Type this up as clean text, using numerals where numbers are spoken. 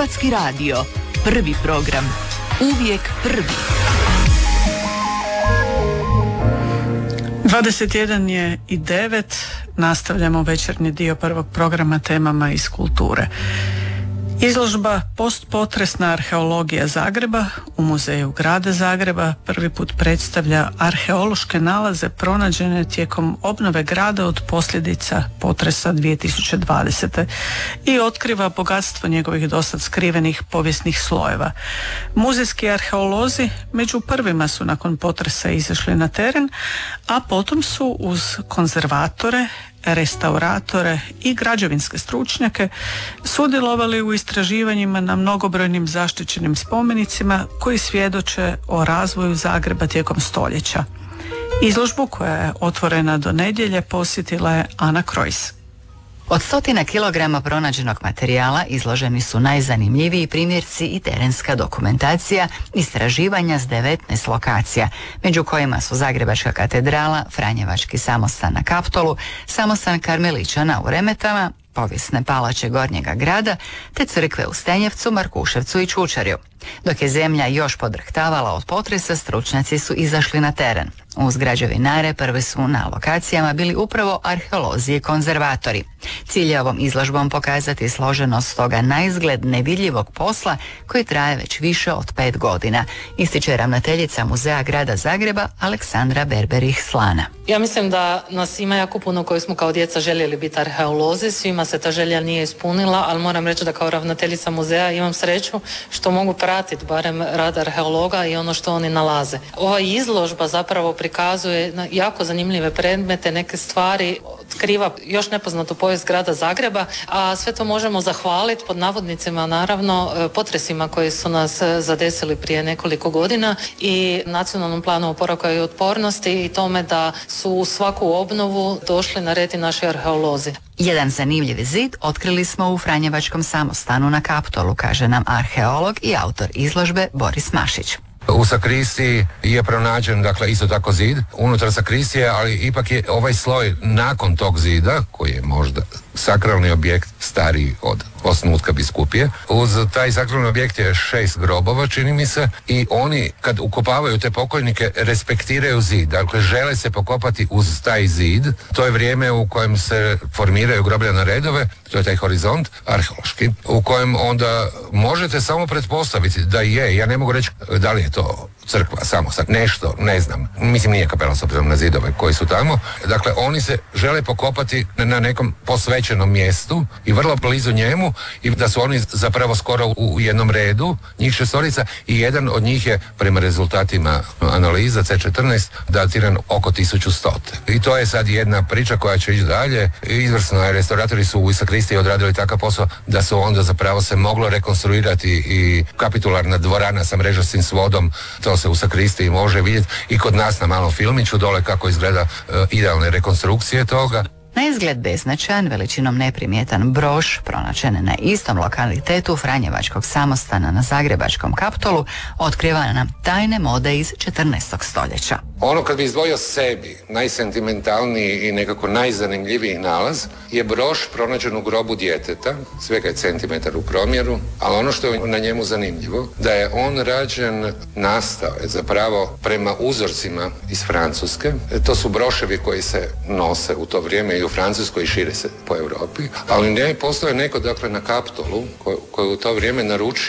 Hrvatski radio, prvi program, uvijek prvi. 21:09, nastavljamo večernji dio prvog programa temama iz kulture. Izložba Postpotresna arheologija Zagreba u Muzeju grada Zagreba prvi put predstavlja arheološke nalaze pronađene tijekom obnove grada od posljedica potresa 2020. i otkriva bogatstvo njegovih dosad skrivenih povijesnih slojeva. Muzejski arheolozi među prvima su nakon potresa izašli na teren, a potom su uz konzervatore, restauratore i građevinske stručnjake sudjelovali u istraživanjima na mnogobrojnim zaštićenim spomenicima koji svjedoče o razvoju Zagreba tijekom stoljeća. Izložbu, koja je otvorena do nedjelje, posjetila je Ana Krojs. Od 100 kilograma pronađenog materijala izloženi su najzanimljiviji primjerci i terenska dokumentacija istraživanja s 19 lokacija, među kojima su Zagrebačka katedrala, Franjevački samostan na Kaptolu, samostan Karmeličana u Remetama, povijesne palače Gornjega grada, te crkve u Stenjevcu, Markuševcu i Čučarju. Dok je zemlja još podrhtavala od potresa, stručnjaci su izašli na teren. Uz građevinare prvi su na lokacijama bili upravo arheolozi i konzervatori. Cilj je ovom izložbom pokazati složenost toga naizgled nevidljivog posla koji traje već više od 5 godina, ističe ravnateljica Muzeja grada Zagreba Aleksandra Berberih-Slana. Ja mislim da nas ima jako puno koji smo kao djeca željeli biti arheolozi, svima se ta želja nije ispunila, ali moram reći da kao ravnateljica muzeja imam sreću što mogu pratiti barem rad arheologa i ono što oni nalaze. Ova izložba zapravo prikazuje jako zanimljive predmete, neke stvari, otkriva još nepoznatu povijest grada Zagreba, a sve to možemo zahvaliti pod navodnicima naravno potresima koji su nas zadesili prije nekoliko godina i Nacionalnom planu oporavka i otpornosti i tome da su u svaku obnovu došli na red i naši arheolozi. Jedan zanimljiv zid otkrili smo u Franjevačkom samostanu na Kaptolu, kaže nam arheolog i autor izložbe Boris Mašić. U sakristiji je pronađen, dakle, isto tako zid unutar sakristije, ali ipak je ovaj sloj nakon tog zida, koji je možda sakralni objekt stariji od osnutka biskupije. Uz taj sakralni objekt je 6 grobova, čini mi se, i oni kad ukopavaju te pokojnike respektiraju zid, dakle žele se pokopati uz taj zid. To je vrijeme u kojem se formiraju grobljane redove, to je taj horizont arheološki, u kojem onda možete samo pretpostaviti da je, ja ne mogu reći da li je to crkva, samostan, nešto, ne znam. Mislim, nije kapela s obzirom na zidove koji su tamo. Dakle, oni se žele pokopati na nekom posvećenom mjestu i vrlo blizu njemu i da su oni zapravo skoro u jednom redu, njih 6 i jedan od njih je prema rezultatima analiza C14 datiran oko 1100. I to je sad jedna priča koja će ići dalje. Izvrsno je, restauratori su u sakristiji odradili takav posao da su onda zapravo se moglo rekonstruirati i kapitularna dvorana sa mrežastim svodom, to se u sakristiji može vidjeti i kod nas na malom filmiću dole kako izgleda idealne rekonstrukcije toga. Na izgled beznačajan, veličinom neprimjetan broš, pronađen na istom lokalitetu Franjevačkog samostana na Zagrebačkom Kaptolu, otkriva nam tajne mode iz 14. stoljeća. Ono kad bi izdvojio sebi najsentimentalniji i nekako najzanimljiviji nalaz je broš pronađen u grobu djeteta, svega je centimetar u promjeru, ali ono što je na njemu zanimljivo, da je on rađen, nastao je zapravo prema uzorcima iz Francuske. To su broševi koji se nose u to vrijeme i u Francuskoj i šire se po Europi, ali ne postoje neko, dakle, na Kaptolu koji u to vrijeme naručio